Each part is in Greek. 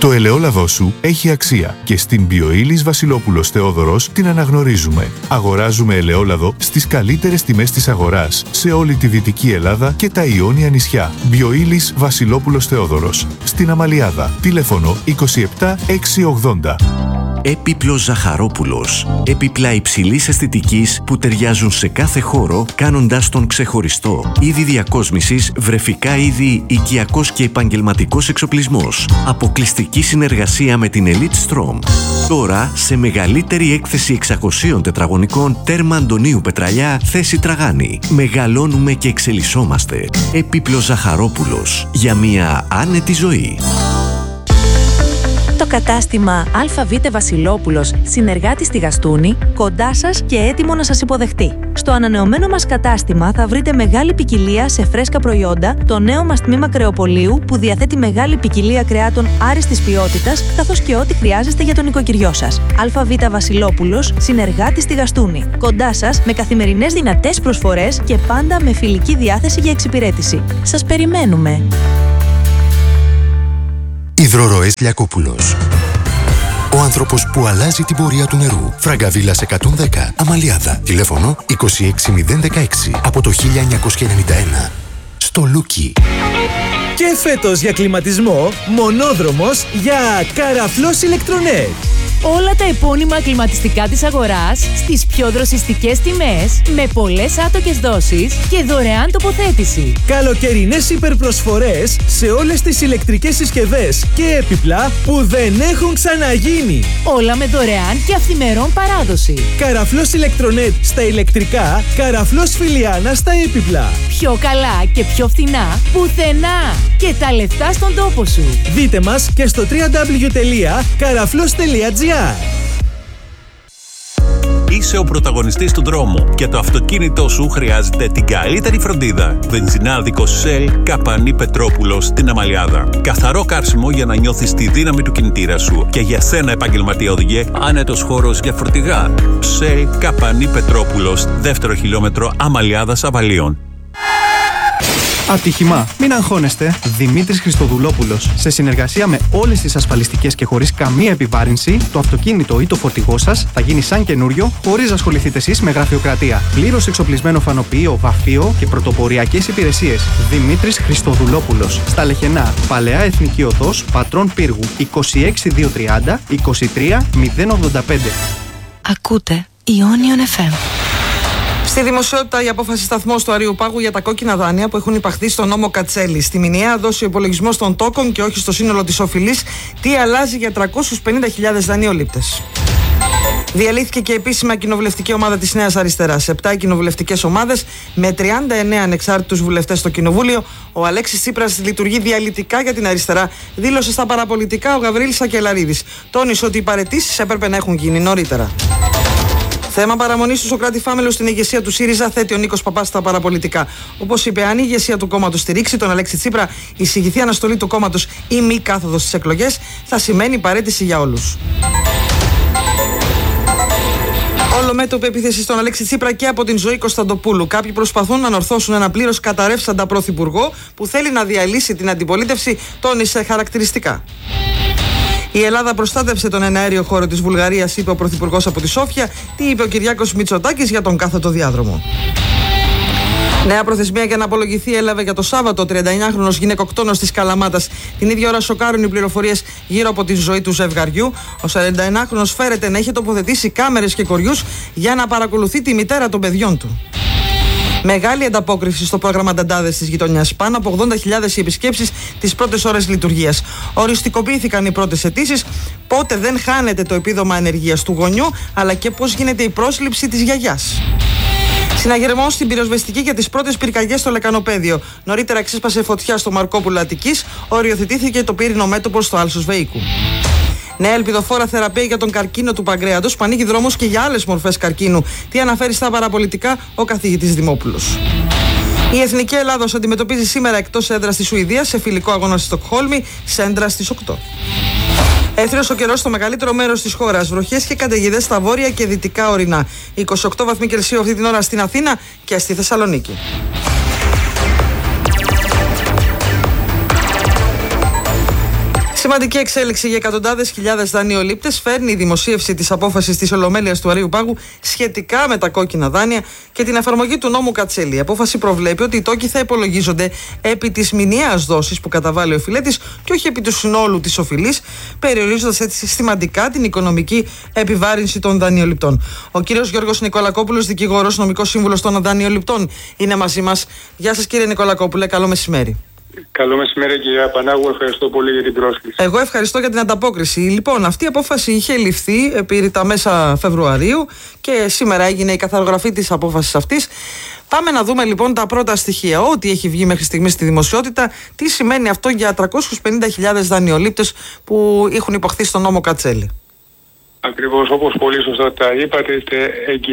Το ελαιόλαδό σου έχει αξία και στην Bioilis Βασιλόπουλος Θεόδωρος την αναγνωρίζουμε. Αγοράζουμε ελαιόλαδο στις καλύτερες τιμές της αγοράς σε όλη τη Δυτική Ελλάδα και τα Ιόνια νησιά. Bioilis Βασιλόπουλος Θεόδωρος. Στην Αμαλιάδα. Τηλέφωνο 27 680. Έπιπλος Ζαχαρόπουλος. Έπιπλα υψηλής αισθητικής που ταιριάζουν σε κάθε χώρο, κάνοντάς τον ξεχωριστό. Είδη διακόσμησης, βρεφικά είδη, οικιακός και επαγγελματικός εξοπλισμός. Αποκλειστική συνεργασία με την Elite Strom. Τώρα σε μεγαλύτερη έκθεση 600 τετραγωνικών, τέρμα Αντωνίου Πετραλιά, θέση Τραγάνη. Μεγαλώνουμε και εξελισσόμαστε. Έπιπλος Ζαχαρόπουλος. Για μια άνετη ζωή. Το κατάστημα ΑΒ Βασιλόπουλος, συνεργάτη στη Γαστούνη, κοντά σας και έτοιμο να σας υποδεχτεί. Στο ανανεωμένο μας κατάστημα θα βρείτε μεγάλη ποικιλία σε φρέσκα προϊόντα, το νέο μας τμήμα κρεοπολίου που διαθέτει μεγάλη ποικιλία κρεάτων άριστης ποιότητας, καθώς και ό,τι χρειάζεστε για τον οικοκυριό σας. ΑΒ Βασιλόπουλος, συνεργάτη στη Γαστούνη. Κοντά σας με καθημερινές δυνατές προσφορές και πάντα με φιλική διάθεση για εξυπηρέτηση. Σας περιμένουμε. Υδροροές Λιακόπουλος. Ο άνθρωπος που αλλάζει την πορεία του νερού. Φραγκαβίλας 110, Αμαλιάδα. Τηλέφωνο 26016 από το 1991. Στο Λούκι. Και φέτος για κλιματισμό, μονόδρομος για Καραφλός Ηλεκτρονέτ. Όλα τα επώνυμα κλιματιστικά της αγοράς στις πιο δροσιστικές τιμές, με πολλές άτοκες δόσεις και δωρεάν τοποθέτηση. Καλοκαιρινές υπερπροσφορές σε όλες τις ηλεκτρικές συσκευές και έπιπλα που δεν έχουν ξαναγίνει. Όλα με δωρεάν και αυθημερών παράδοση. Καραφλός Ηλεκτρονέτ στα ηλεκτρικά, Καραφλός Φιλιάνα στα έπιπλα. Πιο καλά και πιο φθηνά πουθενά. Και τα λεφτά στον τόπο σου. Δείτε μας και στο www.karaflos.gr. Είσαι ο πρωταγωνιστής του δρόμου και το αυτοκίνητό σου χρειάζεται την καλύτερη φροντίδα. Βενζινάδικο Shell Καπανή Πετρόπουλος στην Αμαλιάδα. Καθαρό κάρσιμο για να νιώθεις τη δύναμη του κινητήρα σου και για σένα επαγγελματία οδηγέ, άνετος χώρος για φορτηγά. Shell Καπανή Πετρόπουλος, δεύτερο χιλιόμετρο Αμαλιάδας Αβαλίων. Ατύχημα. Μην αγχώνεστε. Δημήτρης Χριστοδουλόπουλος. Σε συνεργασία με όλες τις ασφαλιστικές και χωρίς καμία επιβάρυνση, το αυτοκίνητο ή το φορτηγό σας θα γίνει σαν καινούριο, χωρίς να ασχοληθείτε εσείς με γραφειοκρατία. Πλήρως εξοπλισμένο φανοποιείο, βαφείο και πρωτοποριακές υπηρεσίες. Δημήτρης Χριστοδουλόπουλος. Στα Λεχενά. Παλαιά Εθνική Οδός, Πατρών Πύργου. 26230 23085. Ακούτε Ionion FM. Στη δημοσιότητα η απόφαση σταθμός του Αρείου Πάγου για τα κόκκινα δάνεια που έχουν υπαχθεί στον νόμο Κατσέλη. Στη μηνιαία δώσει ο υπολογισμός των τόκων και όχι στο σύνολο της οφειλής. Τι αλλάζει για 350.000 δανειολήπτες. Διαλύθηκε και επίσημα κοινοβουλευτική ομάδα της Νέας Αριστεράς. 7 κοινοβουλευτικές ομάδες με 39 ανεξάρτητους βουλευτές στο Κοινοβούλιο. Ο Αλέξης Τσίπρας λειτουργεί διαλυτικά για την αριστερά, δήλωσε στα παραπολιτικά ο Γαβρίλης Σακελαρίδης. Τόνισε ότι οι παραιτήσεις έπρεπε να έχουν γίνει νωρίτερα. Θέμα παραμονής του Σωκράτη Φάμελου στην ηγεσία του ΣΥΡΙΖΑ θέτει ο Νίκος Παπάς στα παραπολιτικά. Όπως είπε, αν η ηγεσία του κόμματος στηρίξει τον Αλέξη Τσίπρα, η εισηγηθεί αναστολή του κόμματος ή μη κάθοδος στις εκλογές θα σημαίνει παραίτηση για όλους. Όλο μέτωπη επίθεση στον Αλέξη Τσίπρα και από την Ζωή Κωνσταντοπούλου. Κάποιοι προσπαθούν να ανορθώσουν ένα πλήρως καταρρεύσαντα πρωθυπουργό που θέλει να διαλύσει την αντιπολίτευση, τόνισε χαρακτηριστικά. Η Ελλάδα προστάτευσε τον εναέριο χώρο της Βουλγαρίας, είπε ο Πρωθυπουργός από τη Σόφια. Τι είπε ο Κυριάκος Μητσοτάκης για τον κάθετο διάδρομο. Νέα προθεσμία για να απολογηθεί έλαβε για το Σάββατο ο 39χρονος γυναικοκτόνος της Καλαμάτας. Την ίδια ώρα σοκάρουν οι πληροφορίες γύρω από τη ζωή του ζευγαριού. Ο 41χρονος φέρεται να είχε τοποθετήσει κάμερες και κοριούς για να παρακολουθεί τη μητέρα των παιδιών του. Μεγάλη ανταπόκριση στο πρόγραμμα Νταντάδες της γειτονιάς. Πάνω από 80.000 οι επισκέψεις τις πρώτες ώρες λειτουργίας. Οριστικοποιήθηκαν οι πρώτες αιτήσεις. Πότε δεν χάνεται το επίδομα ανεργίας του γονιού, αλλά και πώς γίνεται η πρόσληψη της γιαγιάς. Συναγερμός στην πυροσβεστική για τις πρώτες πυρκαγιές στο Λεκανοπέδιο. Νωρίτερα ξέσπασε φωτιά στο Μαρκόπουλο Αττικής. Οριοθετήθηκε το πύρινο μέτωπο στο Άλσος Βεϊκού. Νέα ελπιδοφόρα θεραπεία για τον καρκίνο του παγκρέατος που ανοίγει δρόμους και για άλλες μορφές καρκίνου. Τι αναφέρει στα παραπολιτικά ο καθηγητής Δημόπουλος. Η Εθνική Ελλάδος αντιμετωπίζει σήμερα εκτός έδρας στη Σουηδία σε φιλικό αγώνα στη Στοκχόλμη, σέντρα στις 8. Έθριος ο καιρός στο μεγαλύτερο μέρος της χώρας. Βροχές και καταιγίδες στα βόρεια και δυτικά ορεινά. 28 βαθμοί Κελσίου αυτή την ώρα στην Αθήνα και στη Θεσσαλονίκη. Σημαντική εξέλιξη για εκατοντάδες χιλιάδες δανειολήπτες φέρνει η δημοσίευση της απόφασης της Ολομέλειας του Αρείου Πάγου σχετικά με τα κόκκινα δάνεια και την εφαρμογή του νόμου Κατσέλη. Η απόφαση προβλέπει ότι οι τόκοι θα υπολογίζονται επί της μηνιαίας δόσης που καταβάλει ο οφειλέτης και όχι επί του συνόλου της οφειλής, περιορίζοντας έτσι συστηματικά την οικονομική επιβάρυνση των δανειοληπτών. Ο κύριος Γιώργος Νικολακόπουλος, δικηγόρος, νομικός σύμβουλος των δανειοληπτών, είναι μαζί μας. Γεια σας, κύριε Νικολακόπουλε, καλό μεσημέρι. Καλό μεσημέρι, κυρία Πανάγου. Ευχαριστώ πολύ για την πρόσκληση. Εγώ ευχαριστώ για την ανταπόκριση. Λοιπόν, αυτή η απόφαση είχε ληφθεί επί τα μέσα Φεβρουαρίου και σήμερα έγινε η καθαρογραφή της απόφασης αυτής. Πάμε να δούμε λοιπόν τα πρώτα στοιχεία. Ό,τι έχει βγει μέχρι στιγμής στη δημοσιότητα, τι σημαίνει αυτό για 350.000 δανειολήπτες που έχουν υποχθεί στον νόμο Κατσέλη. Ακριβώς, όπως πολύ σωστά τα είπατε, είστε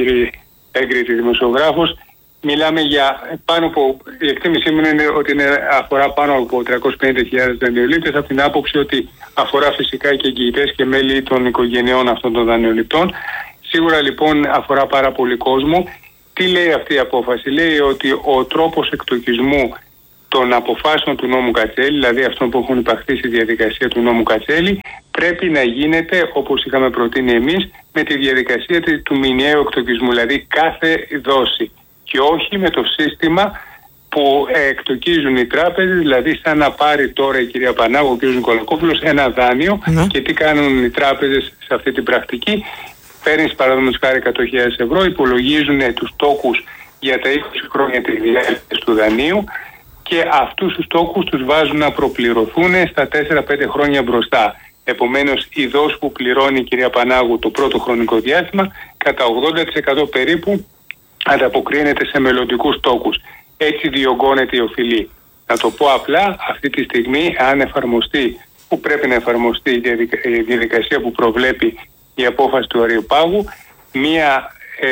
έγκριτη δημοσιογράφος. Μιλάμε για πάνω από, η εκτίμησή μου είναι ότι αφορά πάνω από 350.000 δανειολήπτες, από την άποψη ότι αφορά φυσικά και εγγυητές και μέλη των οικογενειών αυτών των δανειοληπτών. Σίγουρα λοιπόν αφορά πάρα πολύ κόσμο. Τι λέει αυτή η απόφαση? Λέει ότι ο τρόπος εκτοκισμού των αποφάσεων του νόμου Κατσέλη, δηλαδή αυτών που έχουν υπαχθεί στη διαδικασία του νόμου Κατσέλη, πρέπει να γίνεται όπως είχαμε προτείνει εμείς με τη διαδικασία του μηνιαίου εκτοκισμού, δηλαδή κάθε δόση. Και όχι με το σύστημα που εκτοκίζουν οι τράπεζες, δηλαδή σαν να πάρει τώρα η κυρία Πανάγου, ο κ. Νικολακόπουλος, ένα δάνειο. Και τι κάνουν οι τράπεζες σε αυτή την πρακτική? Παίρνεις παραδείγματος χάρη 100.000 ευρώ, υπολογίζουν τους τόκους για τα 20 χρόνια της διάρκειας του δανείου και αυτούς τους τόκους τους βάζουν να προπληρωθούν στα 4-5 χρόνια μπροστά. Επομένως, η δόση που πληρώνει η κυρία Πανάγου το πρώτο χρονικό διάστημα, κατά 80% περίπου, ανταποκρίνεται σε μελλοντικούς τόκους. Έτσι διωγγώνεται η οφειλή. Να το πω απλά, αυτή τη στιγμή, αν εφαρμοστεί, που πρέπει να εφαρμοστεί η διαδικασία που προβλέπει η απόφαση του Αρείου Πάγου, μία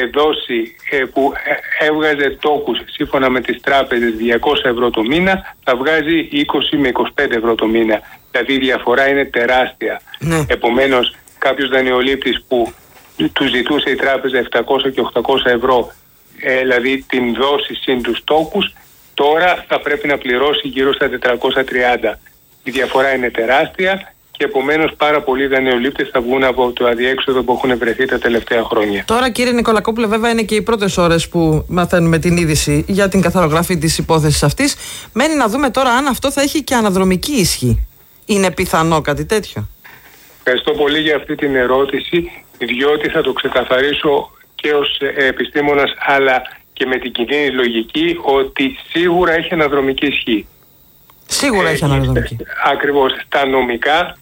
δόση που έβγαζε τόκους σύμφωνα με τις τράπεζες 200 ευρώ το μήνα, θα βγάζει 20 με 25 ευρώ το μήνα. Δηλαδή η διαφορά είναι τεράστια. Επομένως, κάποιος δανειολήπτης που του ζητούσε η τράπεζα 700 και 800 ευρώ, δηλαδή την δόση συν τους τόκους, τώρα θα πρέπει να πληρώσει γύρω στα 430. Η διαφορά είναι τεράστια και επομένως πάρα πολλοί δανειολήπτες θα βγουν από το αδιέξοδο που έχουν βρεθεί τα τελευταία χρόνια. Τώρα, κύριε Νικολακόπουλε, βέβαια είναι και οι πρώτες ώρες που μαθαίνουμε την είδηση για την καθαρογραφή της υπόθεσης αυτής. Μένει να δούμε τώρα αν αυτό θα έχει και αναδρομική ισχύ. Είναι πιθανό κάτι τέτοιο? Ευχαριστώ πολύ για αυτή την ερώτηση, διότι θα το ξεκαθαρίσω και ως επιστήμονας αλλά και με την κοινή λογική, ότι σίγουρα έχει αναδρομική ισχύ. Σίγουρα έχει αναδρομική. Ακριβώς. Στα νομικά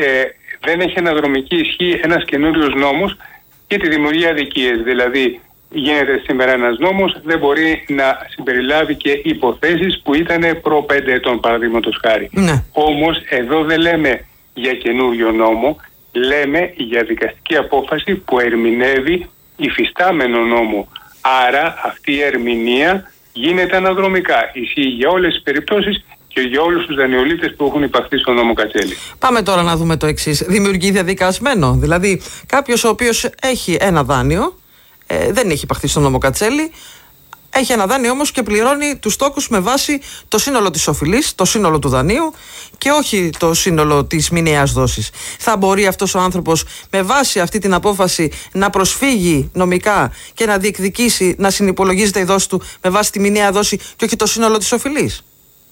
δεν έχει αναδρομική ισχύ ένας καινούριος νόμος για τη δημιουργία αδικίες. Δηλαδή γίνεται σήμερα ένας νόμος, δεν μπορεί να συμπεριλάβει και υποθέσεις που ήταν προ 5 ετών, παραδείγματος χάρη. Όμως εδώ δεν λέμε για καινούριο νόμο, λέμε για δικαστική απόφαση που ερμηνεύει υφιστάμενο νόμο. Άρα αυτή η ερμηνεία γίνεται αναδρομικά. Ισχύει για όλες τις περιπτώσεις και για όλους τους δανειολήπτες που έχουν υπαχθεί στον νόμο Κατσέλη. Πάμε τώρα να δούμε το εξής. Δημιουργεί διαδικασμένο. Δηλαδή κάποιος ο οποίος έχει ένα δάνειο, δεν έχει υπαχθεί στον νόμο Κατσέλη, έχει ένα δάνειο όμως και πληρώνει τους τόκους με βάση το σύνολο της οφειλής, το σύνολο του δανείου και όχι το σύνολο της μηνιαίας δόσης. Θα μπορεί αυτός ο άνθρωπος με βάση αυτή την απόφαση να προσφύγει νομικά και να διεκδικήσει να συνυπολογίζεται η δόση του με βάση τη μηνιαία δόση και όχι το σύνολο της οφειλής?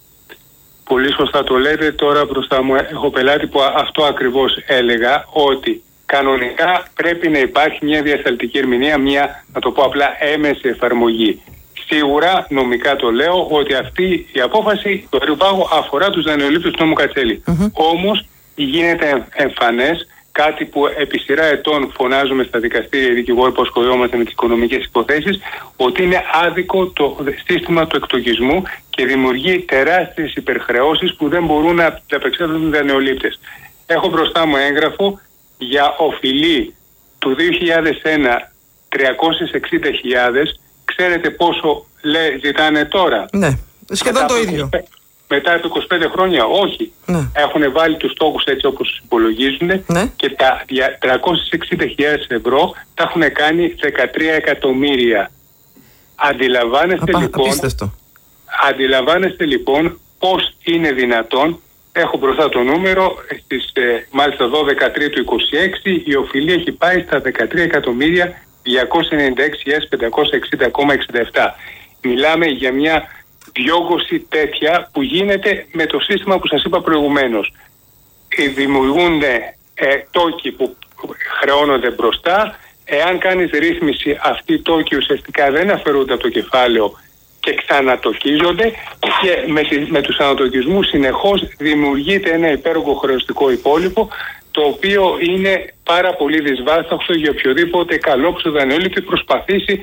Πολύ σωστά το λέτε. Τώρα μπροστά μου έχω πελάτη που αυτό ακριβώς έλεγα, ότι κανονικά πρέπει να υπάρχει μια διασταλτική ερμηνεία, μια, να το πω απλά, έμεση εφαρμογή. Σίγουρα νομικά το λέω ότι αυτή η απόφαση του Αρείου Πάγου αφορά τους δανειολήπτες του νόμου Κατσέλη. Όμως γίνεται εμφανές κάτι που επί σειρά ετών φωνάζουμε στα δικαστήρια οι δικηγόροι που ασχολιόμαστε με τις οικονομικές υποθέσεις, ότι είναι άδικο το σύστημα του εκτοκισμού και δημιουργεί τεράστιες υπερχρεώσεις που δεν μπορούν να απεξέλθουν οι δανειολήπτες. Έχω μπροστά μου έγγραφο για οφειλή του 2001 360.000. Ξέρετε πόσο ζητάνε τώρα? Ναι, σχεδόν το ίδιο. Μετά από 25 χρόνια, όχι. Έχουν βάλει τους στόχους έτσι όπως υπολογίζουν και τα 360.000 ευρώ τα έχουν κάνει 13 εκατομμύρια. Αντιλαμβάνεστε λοιπόν πώς είναι δυνατόν έχω μπροστά το νούμερο, στις μάλιστα 12 Τρίτου 26 η οφειλή έχει πάει στα 13.296.560,67. Μιλάμε για μια διόγκωση τέτοια που γίνεται με το σύστημα που σας είπα προηγουμένως. Δημιουργούνται τόκοι που χρεώνονται μπροστά. Εάν κάνεις ρύθμιση, αυτοί οι τόκοι ουσιαστικά δεν αφαιρούνται από το κεφάλαιο και ξανατοκίζονται, και με τους ανατοκισμούς συνεχώς δημιουργείται ένα υπέρογκο χρεωστικό υπόλοιπο, το οποίο είναι πάρα πολύ δυσβάσταχτο για οποιοδήποτε καλόψο δανειολήπτη προσπαθήσει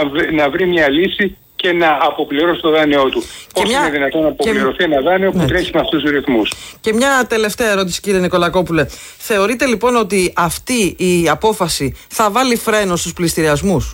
να βρει μια λύση και να αποπληρώσει το δάνειό του. Πώς είναι δυνατόν να αποπληρωθεί ένα δάνειο που τρέχει με αυτούς τους ρυθμούς? Και μια τελευταία ερώτηση, κύριε Νικολακόπουλε. Θεωρείτε λοιπόν ότι αυτή η απόφαση θα βάλει φρένο στους πληστηριασμούς?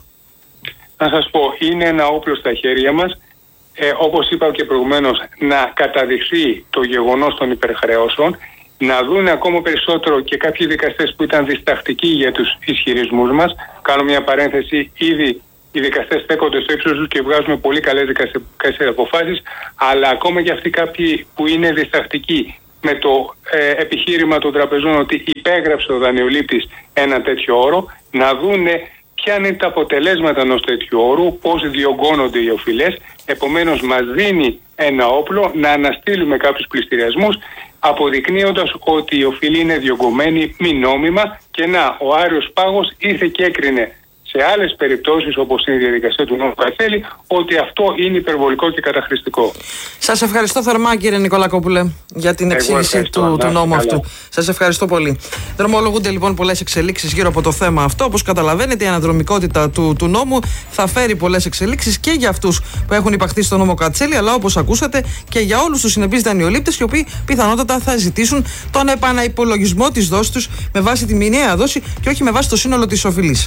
Να σας πω, είναι ένα όπλο στα χέρια μας. Όπως είπα και προηγουμένως, να καταδειχθεί το γεγονός των υπερχρεώσεων, να δουν ακόμα περισσότερο και κάποιοι δικαστές που ήταν διστακτικοί για τους ισχυρισμούς μας. Κάνω μια παρένθεση, ήδη οι δικαστές στέκονται στο ύψος τους και βγάζουν πολύ καλές δικαστικές αποφάσεις, αλλά ακόμα και αυτοί κάποιοι που είναι διστακτικοί με το επιχείρημα των τραπεζών ότι υπέγραψε ο δανειολήπτης ένα τέτοιο όρο, να δούνε ποια είναι τα αποτελέσματα ενός τέτοιου όρου, πώς διωγγώνονται οι οφειλές. Επομένως μας δίνει ένα όπλο να αναστείλουμε κάποιους πληστηριασμούς, αποδεικνύοντας ότι η οφειλή είναι διωγγωμένη μη νόμιμα, και να, ο Άριος Πάγος ήρθε και έκρινε σε άλλες περιπτώσεις, όπως είναι η διαδικασία του νόμου Κατσέλη, ότι αυτό είναι υπερβολικό και καταχρηστικό. Σας ευχαριστώ θερμά, κύριε Νικολακόπουλε, για την εξήγηση του νόμου αυτού. Σας ευχαριστώ πολύ. Δρομολογούνται λοιπόν πολλές εξελίξεις γύρω από το θέμα αυτό. Όπως καταλαβαίνετε, η αναδρομικότητα του νόμου θα φέρει πολλές εξελίξεις και για αυτούς που έχουν υπαχθεί στο νόμο Κατσέλη, αλλά όπως ακούσατε και για όλους τους συνεπείς δανειολήπτες, οι οποίοι πιθανότατα θα ζητήσουν τον επαναυπολογισμό της δόσης τους με βάση τη μηνιαία δόση και όχι με βάση το σύνολο της οφειλής.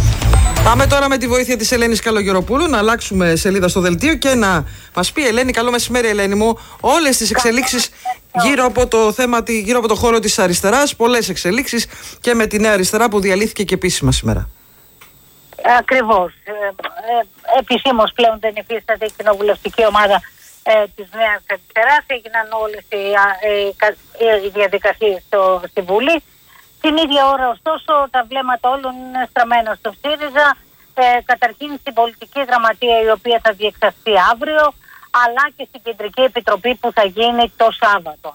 Πάμε τώρα με τη βοήθεια της Ελένης Καλογεροπούλου να αλλάξουμε σελίδα στο δελτίο και να μας πει, Ελένη, καλό μεσημέρι Ελένη μου, όλες τις εξελίξεις γύρω από το θέμα, γύρω από το χώρο της αριστεράς, πολλές εξελίξεις και με τη Νέα Αριστερά που διαλύθηκε και επίσημα σήμερα. Ακριβώς. Επισήμως πλέον δεν υφίσταται η κοινοβουλευτική ομάδα της Νέας Αριστεράς, έγιναν όλες οι διαδικασίες στη Βουλή. Την ίδια ώρα, ωστόσο, τα βλέμματα όλων είναι στραμμένα στο ΣΥΡΙΖΑ, καταρχήν στην πολιτική γραμματεία, η οποία θα διεξαχθεί αύριο, αλλά και στην Κεντρική Επιτροπή που θα γίνει το Σάββατο.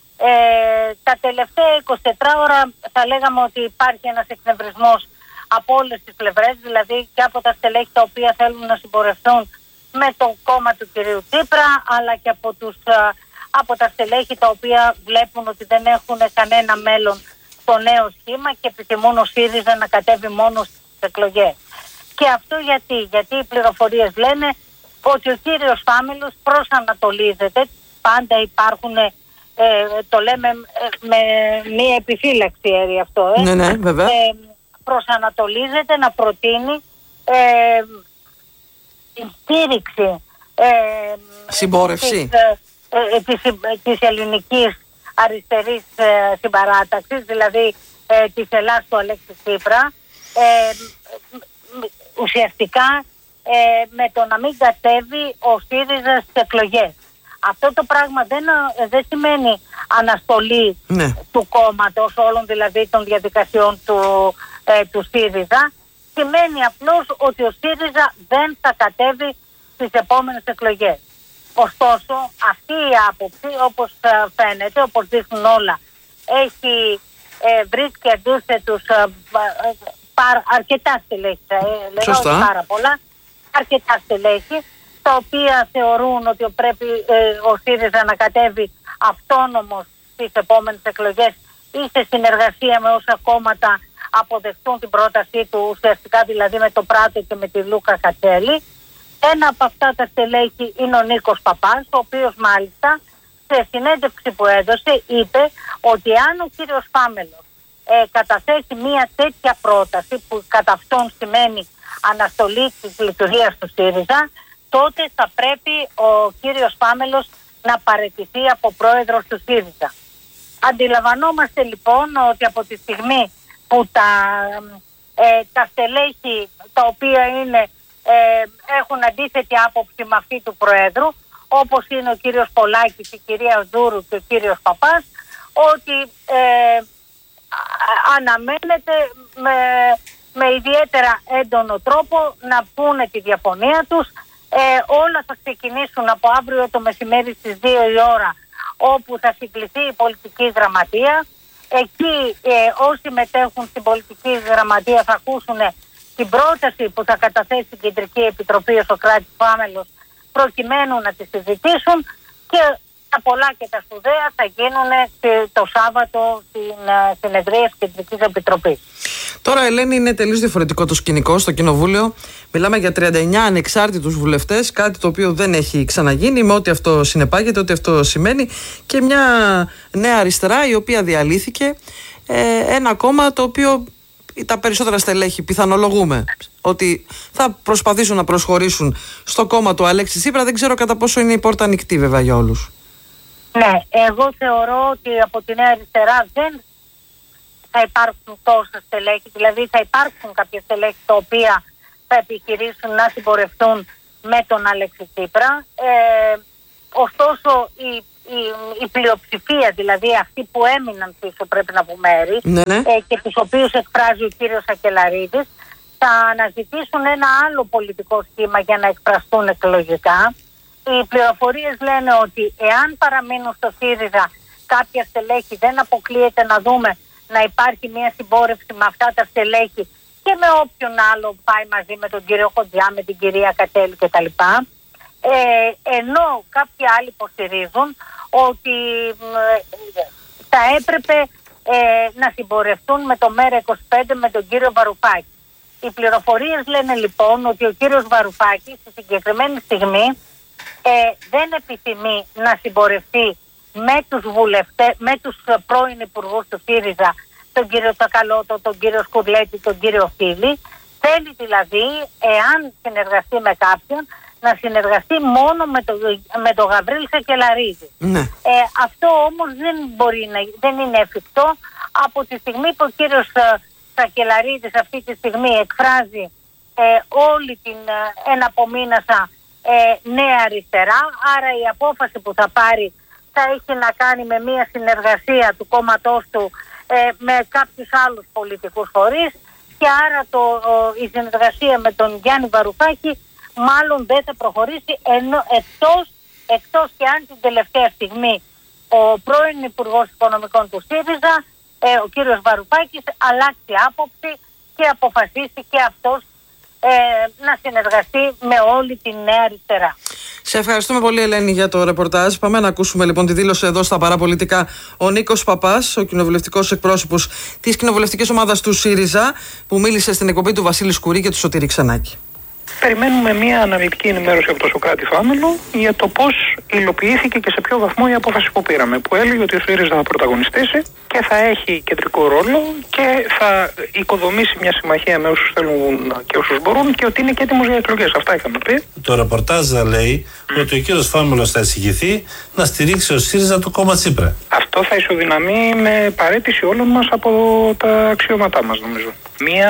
Τα τελευταία 24 ώρα θα λέγαμε ότι υπάρχει ένας εκνευρισμός από όλες τις πλευρές, δηλαδή και από τα στελέχη τα οποία θέλουν να συμπορευτούν με το κόμμα του κυρίου Τσίπρα, αλλά και από τα στελέχη τα οποία βλέπουν ότι δεν έχουν κανένα μέλλον το νέο σχήμα και επιθυμούν ο ΣΥΡΙΖΑ να κατέβει μόνο στις εκλογές. Και αυτό γιατί οι πληροφορίες λένε ότι ο κύριος Φάμελος προσανατολίζεται, πάντα υπάρχουν, το λέμε με μία επιφύλαξη αυτό, ναι, βέβαια. Προσανατολίζεται να προτείνει την στήριξη συμπόρευση της ελληνικής αριστερής συμπαράταξης, δηλαδή της Ελλάδας του Αλέξη Τσίπρα, ουσιαστικά με το να μην κατέβει ο ΣΥΡΙΖΑ στις εκλογές. Αυτό το πράγμα δεν σημαίνει αναστολή του κόμματος, όλων δηλαδή των διαδικασιών του ΣΥΡΙΖΑ. Σημαίνει απλώς ότι ο ΣΥΡΙΖΑ δεν θα κατέβει στις επόμενες εκλογές. Ωστόσο, αυτή η άποψη, όπως φαίνεται, όπως δείχνουν όλα, βρίσκει αντίθετους αρκετά στελέχη, πάρα πολλά, αρκετά στελέχη, τα οποία θεωρούν ότι πρέπει ο ΣΥΡΙΖΑ να κατέβει αυτόνομος στις επόμενες εκλογές ή σε συνεργασία με όσα κόμματα αποδεχτούν την πρότασή του, ουσιαστικά δηλαδή με το Πράτο και με τη Λούκα Κατσέλη. Ένα από αυτά τα στελέχη είναι ο Νίκος Παπάς, ο οποίος μάλιστα σε συνέντευξη που έδωσε είπε ότι αν ο κύριος Φάμελος καταθέσει μια τέτοια πρόταση που κατά αυτόν σημαίνει αναστολή της λειτουργίας του ΣΥΡΙΖΑ, τότε θα πρέπει ο κύριος Φάμελος να παραιτηθεί από πρόεδρος του ΣΥΡΙΖΑ. Αντιλαμβανόμαστε λοιπόν ότι από τη στιγμή που τα στελέχη τα οποία έχουν αντίθετη άποψη με αυτή του Προέδρου, όπως είναι ο κύριος Πολάκης, η κυρία Δούρου και ο κύριος Παπάς, ότι αναμένεται με ιδιαίτερα έντονο τρόπο να πούνε τη διαφωνία τους. Όλα θα ξεκινήσουν από αύριο το μεσημέρι στις 2 η ώρα, όπου θα συγκληθεί η πολιτική γραμματεία. Εκεί όσοι μετέχουν στην πολιτική γραμματεία θα ακούσουν την πρόταση που θα καταθέσει η Κεντρική Επιτροπή ο Σωκράτης Φάμελος, προκειμένου να τη συζητήσουν, και τα πολλά και τα σπουδαία θα γίνουν το Σάββατο στην συνεδρία της Κεντρικής Επιτροπής. Τώρα, Ελένη, είναι τελείως διαφορετικό το σκηνικό στο Κοινοβούλιο. Μιλάμε για 39 ανεξάρτητους βουλευτές, κάτι το οποίο δεν έχει ξαναγίνει, με ό,τι αυτό συνεπάγεται, ό,τι αυτό σημαίνει, και μια νέα αριστερά η οποία διαλύθηκε. Ένα κόμμα το οποίο τα περισσότερα στελέχη πιθανολογούμε ότι θα προσπαθήσουν να προσχωρήσουν στο κόμμα του Αλέξη Τσίπρα. Δεν ξέρω κατά πόσο είναι η πόρτα ανοιχτή, βέβαια, για όλους. Ναι, εγώ θεωρώ ότι από τη Νέα Αριστερά δεν θα υπάρξουν τόσα στελέχη, δηλαδή θα υπάρξουν κάποια στελέχη τα οποία θα επιχειρήσουν να συμπορευτούν με τον Αλέξη Τσίπρα. Ωστόσο η πλειοψηφία, δηλαδή αυτοί που έμειναν πίσω, πρέπει να πούμε, και τους οποίους εκφράζει ο κύριος Σακελαρίδης, θα αναζητήσουν ένα άλλο πολιτικό σχήμα για να εκφραστούν εκλογικά. Οι πληροφορίες λένε ότι εάν παραμείνουν στο ΣΥΡΙΖΑ κάποια στελέχη, δεν αποκλείεται να δούμε να υπάρχει μια συμπόρευση με αυτά τα στελέχη και με όποιον άλλο πάει μαζί, με τον κύριο Χοντζιά, με την κυρία Κατέλη κτλ. Ενώ κάποιοι άλλοι υποστηρίζουν ότι θα έπρεπε να συμπορευτούν με το ΜΕΡΑ25, με τον κύριο Βαρουφάκη. Οι πληροφορίες λένε λοιπόν ότι ο κύριος Βαρουφάκης στη συγκεκριμένη στιγμή δεν επιθυμεί να συμπορευτεί με τους πρώην υπουργούς του ΣΥΡΙΖΑ, τον κύριο Τσακαλώτο, τον κύριο Σκουρλέτη, τον κύριο Φίλη. Θέλει δηλαδή, εάν συνεργαστεί με κάποιον, να συνεργαστεί μόνο με τον Γαβρίλη Σακελαρίδη. Ναι. Αυτό όμως δεν είναι εφικτό, από τη στιγμή που ο κύριος Σακελαρίδης αυτή τη στιγμή εκφράζει όλη την εναπομείνασα νέα αριστερά, άρα η απόφαση που θα πάρει θα έχει να κάνει με μια συνεργασία του κόμματός του με κάποιους άλλους πολιτικούς φορείς, και άρα η συνεργασία με τον Γιάννη Βαρουφάκη μάλλον δεν θα προχωρήσει, εκτός και αν την τελευταία στιγμή ο πρώην Υπουργός Οικονομικών του ΣΥΡΙΖΑ, ο κύριος Βαρουφάκης, αλλάξει άποψη και αποφασίσει και αυτός να συνεργαστεί με όλη την Νέα Αριστερά. Σε ευχαριστούμε πολύ, Ελένη, για το ρεπορτάζ. Πάμε να ακούσουμε λοιπόν τη δήλωση εδώ στα Παραπολιτικά. Ο Νίκος Παπάς, ο κοινοβουλευτικός εκπρόσωπος της κοινοβουλευτικής ομάδας του ΣΥΡΙΖΑ, που μίλησε στην εκπομπή του Βασίλη Σκουρί και του Σωτήρη Ξενάκη. Περιμένουμε μια αναλυτική ενημέρωση από τον Σωκράτη Φάμελο για το πώς υλοποιήθηκε και σε ποιο βαθμό η απόφαση που πήραμε, που έλεγε ότι ο ΣΥΡΙΖΑ θα πρωταγωνιστήσει και θα έχει κεντρικό ρόλο και θα οικοδομήσει μια συμμαχία με όσους θέλουν και όσους μπορούν, και ότι είναι και έτοιμος για εκλογές. Αυτά είχαμε πει. Το ρεπορτάζ λέει ότι ο κύριος Φάμελος θα εισηγηθεί να στηρίξει ο ΣΥΡΙΖΑ το κόμμα Τσίπρα. Αυτό θα ισοδυναμεί με παραίτηση όλων μας από τα αξιώματά μας, νομίζω. Μια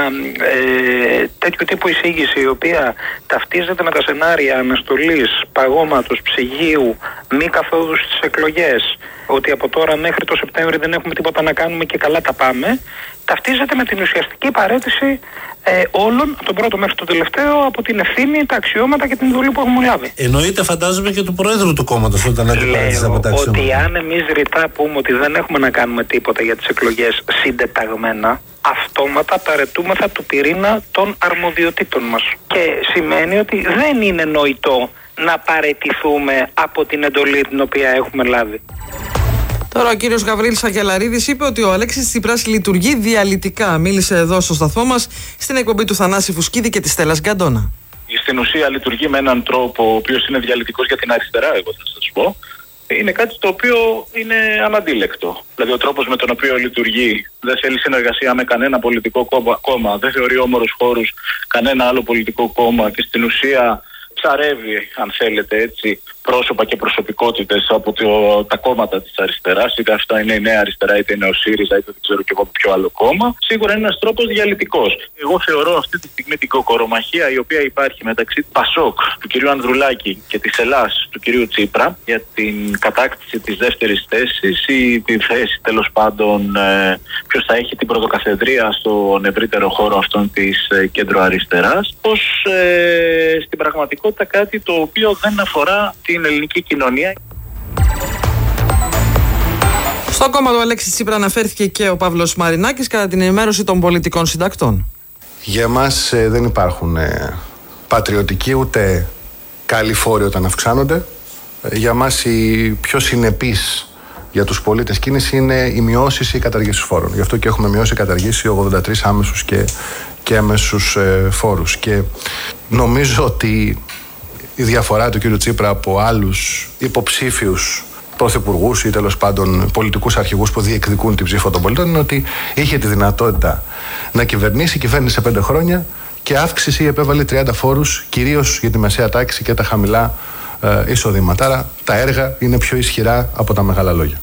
τέτοιου τύπου εισήγηση, η οποία ταυτίζεται με τα σενάρια αναστολής, παγώματος, ψυγείου, μη καθόδου στις εκλογές, ότι από τώρα μέχρι το Σεπτέμβριο δεν έχουμε τίποτα να κάνουμε και καλά τα πάμε, ταυτίζεται με την ουσιαστική παραίτηση όλων, από τον πρώτο μέχρι τον τελευταίο, από την ευθύνη, τα αξιώματα και την εντολή που έχουμε λάβει. Εννοείται, φαντάζομαι, και του Προέδρου του κόμματος όταν λέτε παρέτηση από τα αξιώματα. Ότι αν εμείς ρητά πούμε ότι δεν έχουμε να κάνουμε τίποτα για τις εκλογές συντεταγμένα, αυτόματα παρετούμεθα του πυρήνα των αρμοδιοτήτων μας. Και σημαίνει ότι δεν είναι νοητό να παραιτηθούμε από την εντολή την οποία έχουμε λάβει. Τώρα ο κύριος Γαβρίλης Σακελαρίδης είπε ότι ο Αλέξης Τσίπρας λειτουργεί διαλυτικά. Μίλησε εδώ στο σταθμό μας στην εκπομπή του Θανάση Φουσκίδη και της Στέλλας Γκαντόνα. Στην ουσία λειτουργεί με έναν τρόπο ο οποίος είναι διαλυτικός για την αριστερά, εγώ θα σας πω. Είναι κάτι το οποίο είναι αναντίλεκτο. Δηλαδή ο τρόπος με τον οποίο λειτουργεί δεν θέλει συνεργασία με κανένα πολιτικό κόμμα, δεν θεωρεί όμορους χώρους κανένα άλλο πολιτικό κόμμα και στην ουσία ψαρεύει, αν θέλετε έτσι, πρόσωπα και προσωπικότητες από τα κόμματα της αριστεράς, είτε αυτά είναι η Νέα Αριστερά, είτε είναι ο ΣΥΡΙΖΑ, είτε δεν ξέρω και εγώ ποιο άλλο κόμμα, σίγουρα είναι ένας τρόπος διαλυτικός. Εγώ θεωρώ αυτή τη στιγμή την κοκορομαχία η οποία υπάρχει μεταξύ ΠΑΣΟΚ, του κυρίου Ανδρουλάκη και της ΕΛΑΣ, του κυρίου Τσίπρα, για την κατάκτηση της δεύτερης θέσης ή τη θέση τέλος πάντων ποιος θα έχει την πρωτοκαθεδρία στον ευρύτερο χώρο αυτών της κέντρο-αριστεράς, πως στην πραγματικότητα κάτι το οποίο δεν αφορά την ελληνική κοινωνία. Στο κόμμα του Αλέξη Τσίπρα αναφέρθηκε και ο Παύλος Μαρινάκης κατά την ενημέρωση των πολιτικών συντακτών. Για μας δεν υπάρχουν πατριωτικοί ούτε καλοί φόροι όταν αυξάνονται. Για μας η πιο συνεπής για τους πολίτες κίνηση είναι οι μειώσεις ή οι καταργήσεις φόρων. Γι' αυτό και έχουμε μειώσει καταργήσει 83 άμεσους και έμεσους φόρους. Και νομίζω ότι η διαφορά του κ. Τσίπρα από άλλους υποψήφιους πρωθυπουργούς ή τέλος πάντων πολιτικούς αρχηγούς που διεκδικούν την ψήφο των πολιτών είναι ότι είχε τη δυνατότητα να κυβερνήσει, κυβέρνησε 5 χρόνια και αύξηση επέβαλε 30 φόρους, κυρίως για τη μεσαία τάξη και τα χαμηλά εισοδήματα. Άρα τα έργα είναι πιο ισχυρά από τα μεγάλα λόγια.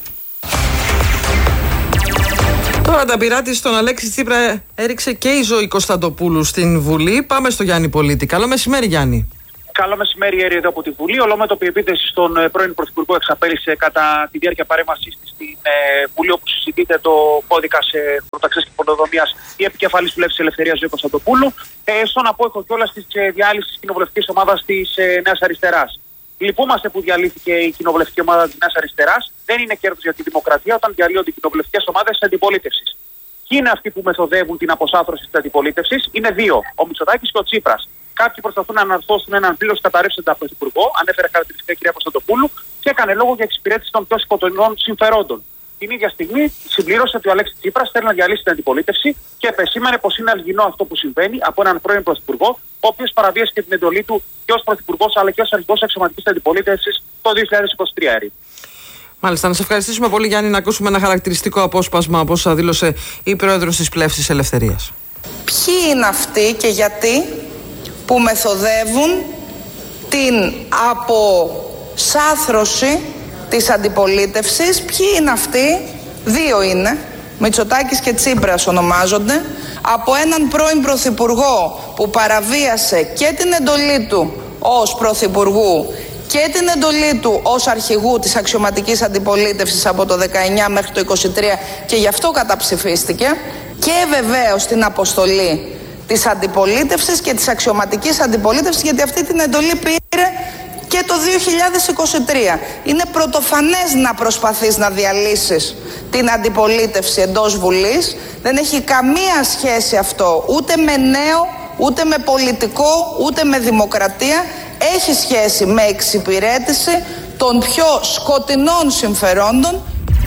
Τώρα τα πειράτη στον Αλέξη Τσίπρα έριξε και η Ζωή Κωνσταντοπούλου στην Βουλή. Πάμε στο Γιάννη Πολίτη. Καλό μεσημέρι, Γιάννη. Καλό μεσημέρι, Έρη, εδώ από τη Βουλή. Ολόμετωπη επίθεση στον πρώην Πρωθυπουργό εξαπέλυσε κατά τη διάρκεια παρέμβασής της στην Βουλή, όπου συζητείται το κώδικα σε προταξές και πολεοδομίας η επικεφαλής του Λεύσης Ελευθερίας Ζωή Κωνσταντοπούλου, στον απόϊχο κιόλας της διάλυσης της κοινοβουλευτικής ομάδας της Νέας Αριστεράς. Λυπούμαστε που διαλύθηκε η κοινοβουλευτική ομάδα της Νέας Αριστεράς. Δεν είναι κέρδος για τη δημοκρατία όταν διαλύονται οι κοινοβουλευτικές ομάδες της αντιπολίτευσης. Ποιοι είναι αυτοί που μεθοδεύουν την αποσάθρωση της αντιπολίτευσης? Είναι δύο, ο Μητσοτάκης και ο Τσίπρας. Κάποιοι προσπαθούν να αναρθώσουν έναν πλήρως καταρρεύσαντα πρωθυπουργό, ανέφερε χαρακτηριστικά η κυρία Κωνσταντοπούλου, και έκανε λόγο για εξυπηρέτηση των πιο σκοτεινών συμφερόντων. Την ίδια στιγμή συμπλήρωσε ότι ο Αλέξης Τσίπρας θέλει να διαλύσει την αντιπολίτευση και επεσήμανε πως είναι αλγινό αυτό που συμβαίνει από έναν πρώην πρωθυπουργό, ο οποίος παραβίασε και την εντολή του και ως πρωθυπουργός αλλά και ως αρχηγός αξιωματικής αντιπολίτευσης το 2023. Μάλιστα, να σε ευχαριστήσουμε πολύ, Γιάννη, να ακούσουμε ένα χαρακτηριστικό απόσπασμα από όσα δήλωσε η πρόεδρος της Πλεύσης Ελευθερίας. Ποιοι είναι αυτοί και γιατί που μεθοδεύουν την αποσάθρωση της αντιπολίτευσης? Ποιοι είναι αυτοί? Δύο είναι, Μητσοτάκης και Τσίπρας ονομάζονται, από έναν πρώην πρωθυπουργό που παραβίασε και την εντολή του ως πρωθυπουργού και την εντολή του ως αρχηγού της αξιωματικής αντιπολίτευσης από το 19 μέχρι το 23 και γι' αυτό καταψηφίστηκε, και βεβαίως την αποστολή της αντιπολίτευσης και της αξιωματικής αντιπολίτευσης, γιατί αυτή την εντολή πήρε και το 2023. Είναι πρωτοφανές να προσπαθείς να διαλύσεις την αντιπολίτευση εντός Βουλής. Δεν έχει καμία σχέση αυτό ούτε με νέο, ούτε με πολιτικό, ούτε με δημοκρατία. Έχει σχέση με εξυπηρέτηση των πιο σκοτεινών συμφερόντων.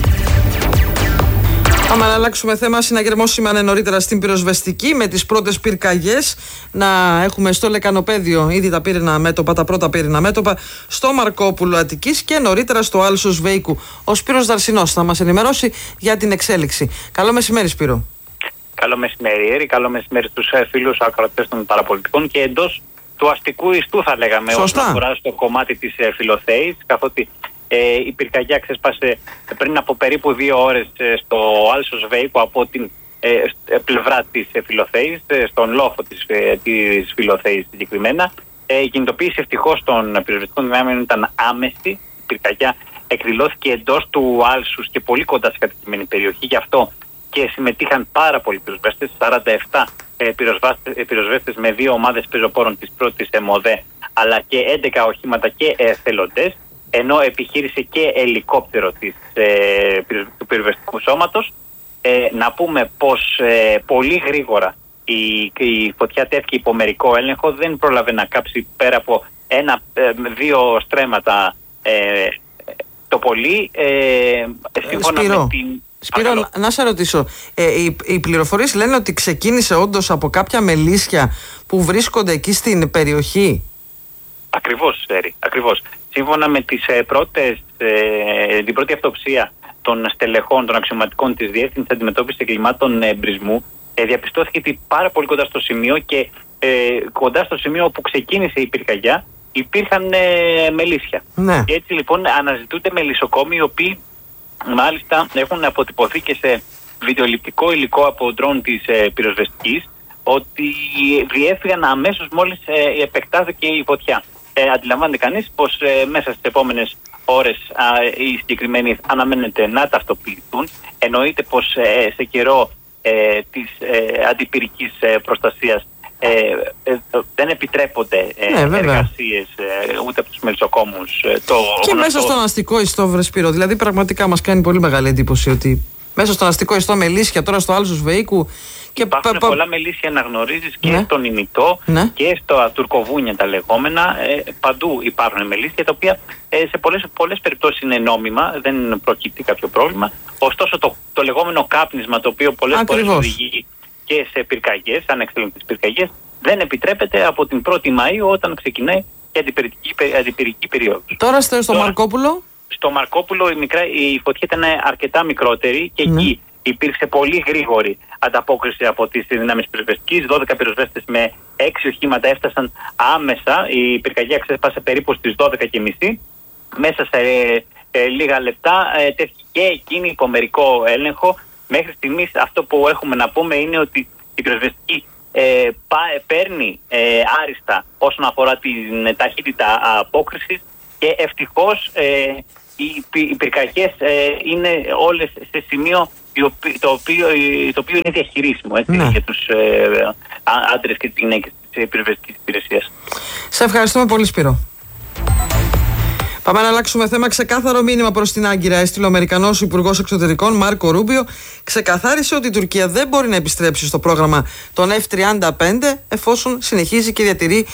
Πάμε να αλλάξουμε θέμα. Συναγερμός σήμανε νωρίτερα στην πυροσβεστική με τις πρώτες πυρκαγιές. Να έχουμε στο Λεκανοπέδιο ήδη τα πύρινα μέτωπα, τα πρώτα πύρινα μέτωπα, στο Μαρκόπουλο Αττικής και νωρίτερα στο Άλσος Βέικου. Ο Σπύρος Δαρσινός θα μας ενημερώσει για την εξέλιξη. Καλό μεσημέρι, Σπύρο. Καλό μεσημέρι, Έρη. Καλό μεσημέρι στους φίλους ακροατές των παραπολιτικών και εντός του αστικού ιστού, θα λέγαμε, όσον αφορά στο κομμάτι της Φιλοθέης, καθότι η πυρκαγιά ξέσπασε πριν από περίπου 2 ώρες στο Άλσος Βέικου από την πλευρά της Φιλοθέης, στον λόφο της Φιλοθέης συγκεκριμένα. Η κινητοποίηση ευτυχώς των πυροσβεστικών δυνάμεων ήταν άμεση. Η πυρκαγιά εκδηλώθηκε εντός του Άλσους και πολύ κοντά σε κατοικημένη περιοχή, γι' αυτό και συμμετείχαν πάρα πολλοί πυροσβέστες, 47 πυροσβέστες με 2 ομάδες πεζοπόρων της πρώτης ΕΜΟΔΕ, αλλά και 11 οχήματα και εθελοντές, ενώ επιχείρησε και ελικόπτερο του πυροσβεστικού σώματος. Να πούμε πως πολύ γρήγορα η φωτιά τέθηκε υπό μερικό έλεγχο, δεν πρόλαβε να κάψει πέρα από 1-2 στρέμματα το πολύ. Σύμφωνα με την... Σπύρο, να σε ρωτήσω, οι πληροφορίες λένε ότι ξεκίνησε όντως από κάποια μελίσια που βρίσκονται εκεί στην περιοχή. Ακριβώς, Σέρι, ακριβώς. Σύμφωνα με τις την πρώτη αυτοψία των στελεχών, των αξιωματικών της Διεύθυνσης Αντιμετώπισης Εγκλημάτων Εμπρισμού, διαπιστώθηκε ότι πάρα πολύ κοντά στο σημείο και κοντά στο σημείο όπου ξεκίνησε η πυρκαγιά υπήρχαν μελίσια. Ναι. Και έτσι λοιπόν αναζητούνται μελισσοκόμοι οι οποίοι μάλιστα έχουν αποτυπωθεί και σε βιντεοληπτικό υλικό από ντρόν της πυροσβεστικής ότι διέφυγαν αμέσως μόλις επεκτάθηκε η φωτιά. Αντιλαμβάνεται κανείς πως μέσα στις επόμενες ώρες οι συγκεκριμένοι αναμένεται να ταυτοποιηθούν. Εννοείται πως σε καιρό της αντιπυρικής προστασίας δεν επιτρέπονται εργασίες ούτε από τους μελισσοκόμους. Και μέσα στον αστικό ιστό, βρε Σπύρο, δηλαδή πραγματικά μας κάνει πολύ μεγάλη εντύπωση ότι μέσα στον αστικό ιστό μελίσια, τώρα στο Άλσος Βεϊκού. Υπάρχουν πολλά μελίσια να γνωρίζεις και στον ημιτό και στο τουρκοβούνια τα λεγόμενα. Παντού υπάρχουν μελίσια τα οποία σε πολλές περιπτώσεις είναι νόμιμα, δεν προκύπτει κάποιο πρόβλημα. Ωστόσο το λεγόμενο κάπνισμα, το οποίο πολλές φορές οδηγεί και σε πυρκαγιές, ανεξέλεγκτες πυρκαγιές, δεν επιτρέπεται από την 1η Μαΐου όταν ξεκινάει η αντιπυρική περίοδος. Τώρα στο Μαρκόπουλο. Στο Μαρκόπουλο η φωτιά ήταν αρκετά μικρότερη και εκεί υπήρξε πολύ γρήγορη ανταπόκριση από τις δυνάμεις πυροσβεστικής. 12 πυροσβέστες με 6 οχήματα έφτασαν άμεσα. Η πυρκαγιά ξέσπασε περίπου στις 12:30. Μέσα σε λίγα λεπτά τέθηκε και εκείνη υπό μερικό έλεγχο. Μέχρι στιγμής αυτό που έχουμε να πούμε είναι ότι η πυροσβεστική παίρνει άριστα όσον αφορά την ταχύτητα απόκρισης και ευτυχώς οι πυρκαγιές είναι όλες σε σημείο το οποίο είναι διαχειρίσιμο για τους άντρες και τις γυναίκες της πυροσβεστικής υπηρεσίας. Σε ευχαριστούμε πολύ, Σπύρο. Πάμε να αλλάξουμε θέμα. Ξεκάθαρο μήνυμα προς την Άγκυρα έστειλε ο Αμερικανός Υπουργός Εξωτερικών Μάρκο Ρούμπιο. Ξεκαθάρισε ότι η Τουρκία δεν μπορεί να επιστρέψει στο πρόγραμμα των F-35 εφόσον συνεχίζει και διατηρεί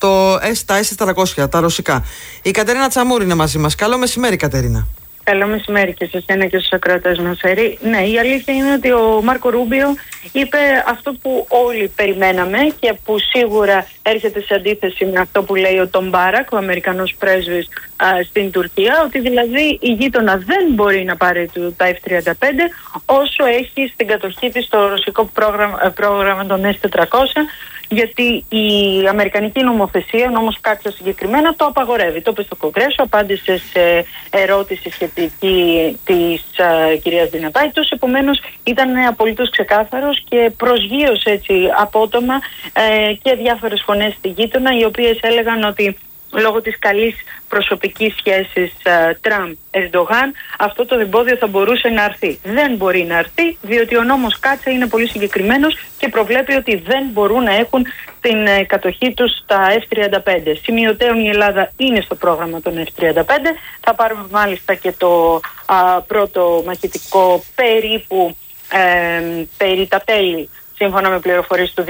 τα S-400, τα ρωσικά. Η Κατερίνα Τσαμούρη είναι μαζί μας. Καλό μεσημέρι, Κατερίνα. Καλό μεσημέρι και σε εσένα και στους ακροατές μας. Ναι, η αλήθεια είναι ότι ο Μάρκο Ρούμπιο είπε αυτό που όλοι περιμέναμε και που σίγουρα έρχεται σε αντίθεση με αυτό που λέει ο Τον Μπάρακ, ο Αμερικανός πρέσβης στην Τουρκία, ότι δηλαδή η γείτονα δεν μπορεί να πάρει τα F-35 όσο έχει στην κατοχή της το ρωσικό πρόγραμμα των S-400, γιατί η αμερικανική νομοθεσία, ο νόμος Κάτσα συγκεκριμένα, το απαγορεύει. Το είπε στο Κογκρέσο, απάντησε σε ερώτηση σχετική της κυρίας Δυνατάητος, επομένως ήταν απολύτως ξεκάθαρος και προσγείωσε έτσι απότομα και διάφορες φωνές στη γείτονα, οι οποίες έλεγαν ότι λόγω της καλής προσωπικής σχέσης Τραμπ-Ερντογάν αυτό το εμπόδιο θα μπορούσε να έρθει. Δεν μπορεί να έρθει, διότι ο νόμος Κάτσα είναι πολύ συγκεκριμένος και προβλέπει ότι δεν μπορούν να έχουν την κατοχή τους τα F-35. Σημειωτέων η Ελλάδα είναι στο πρόγραμμα των F-35. Θα πάρουμε μάλιστα και το πρώτο μαχητικό περίπου περί τα τέλη, σύμφωνα με πληροφορίες του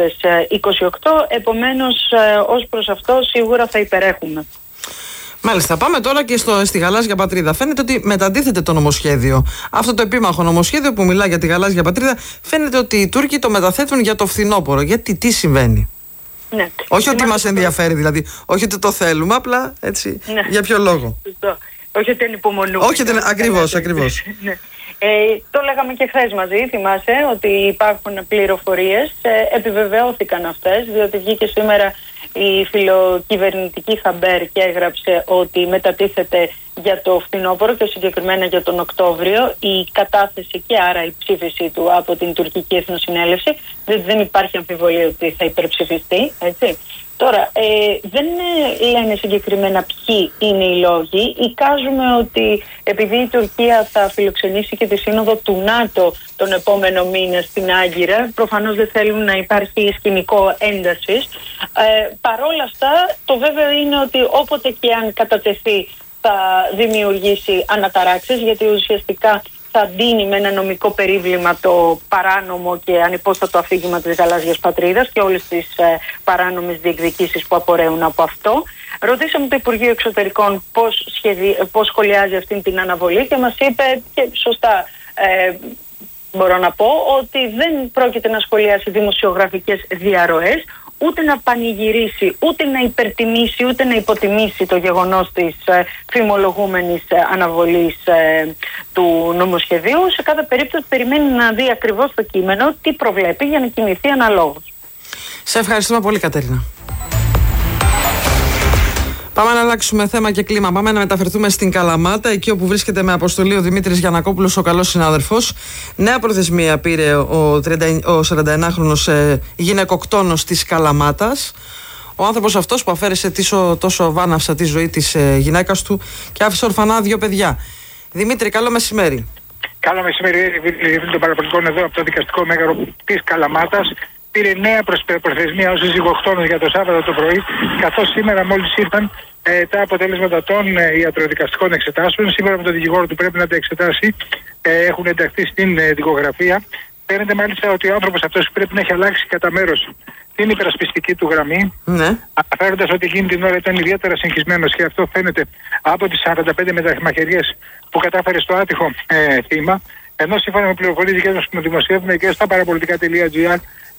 2028, επομένως ως προς αυτό σίγουρα θα υπερέχουμε. Μάλιστα, πάμε τώρα και στη Γαλάζια Πατρίδα. Φαίνεται ότι μεταντίθεται το νομοσχέδιο. Αυτό το επίμαχο νομοσχέδιο που μιλά για τη Γαλάζια Πατρίδα, φαίνεται ότι οι Τούρκοι το μεταθέτουν για το φθινόπωρο. Γιατί, τι συμβαίνει? Ναι. Όχι ότι μας ενδιαφέρει δηλαδή, όχι ότι το θέλουμε, απλά έτσι, για ποιο λόγο? Όχι ότι ανυπομονούμε. Όχι ότι ακριβώς. Ναι. Το λέγαμε και χθες μαζί, θυμάσαι, ότι υπάρχουν πληροφορίες, επιβεβαιώθηκαν αυτές, διότι βγήκε σήμερα η φιλοκυβερνητική Χαμπέρ και έγραψε ότι μετατίθεται για το φθινόπωρο και συγκεκριμένα για τον Οκτώβριο η κατάθεση και άρα η ψήφιση του από την Τουρκική Εθνοσυνέλευση, διότι δεν υπάρχει αμφιβολία ότι θα υπερψηφιστεί, έτσι. Τώρα, δεν λένε συγκεκριμένα ποιοι είναι οι λόγοι. Εικάζουμε ότι επειδή η Τουρκία θα φιλοξενήσει και τη σύνοδο του ΝΑΤΟ τον επόμενο μήνα στην Άγκυρα, προφανώς δεν θέλουν να υπάρχει σκηνικό έντασης. Παρόλα αυτά, το βέβαιο είναι ότι όποτε και αν κατατεθεί θα δημιουργήσει αναταράξεις, γιατί ουσιαστικά θα ντύνει με ένα νομικό περίβλημα το παράνομο και ανυπόστατο αφήγημα της Γαλάζιας Πατρίδας και όλες τις παράνομες διεκδικήσεις που απορρέουν από αυτό. Ρωτήσαμε το Υπουργείο Εξωτερικών πώς σχολιάζει αυτή την αναβολή και μας είπε, και σωστά μπορώ να πω, ότι δεν πρόκειται να σχολιάσει δημοσιογραφικές διαρροές, ούτε να πανηγυρίσει, ούτε να υπερτιμήσει, ούτε να υποτιμήσει το γεγονός της φημολογούμενης αναβολής του νομοσχεδίου. Σε κάθε περίπτωση περιμένει να δει ακριβώς το κείμενο, τι προβλέπει, για να κινηθεί αναλόγως. Σε ευχαριστούμε πολύ, Κατερίνα. Πάμε να αλλάξουμε θέμα και κλίμα. Πάμε να μεταφερθούμε στην Καλαμάτα, εκεί όπου βρίσκεται με αποστολή ο Δημήτρης Γιαννακόπουλος, ο καλός συνάδελφος. Νέα προθεσμία πήρε ο 41χρονος γυναικοκτόνος της Καλαμάτας. Ο άνθρωπος αυτός που αφαίρεσε τόσο βάναυσα τη ζωή της γυναίκας του και άφησε ορφανά 2 παιδιά. Δημήτρη, καλό μεσημέρι. Καλό μεσημέρι, των παραπολιτικών εδώ από το δικαστικό μέγαρο της Καλαμάτας. Πήρε νέα προθεσμία ως ζυγοκτόνος για το Σάββατο το πρωί, καθώς σήμερα μόλις ήρθαν τα αποτελέσματα των ιατροδικαστικών εξετάσεων. Σήμερα με τον δικηγόρο του πρέπει να τα εξετάσει. Έχουν ενταχθεί στην δικογραφία. Φαίνεται μάλιστα ότι ο άνθρωπος αυτός πρέπει να έχει αλλάξει κατά μέρος την υπερασπιστική του γραμμή, αναφέροντας ότι εκείνη την ώρα ήταν ιδιαίτερα συγχυσμένος, και αυτό φαίνεται από τις 45 μεταμαχαιριές που κατάφερε στο άτυχο θύμα. Ενώ σύμφωνα με πληροφορίες δικές μας που δημοσιεύουμε και στα παραπολιτικά.gr,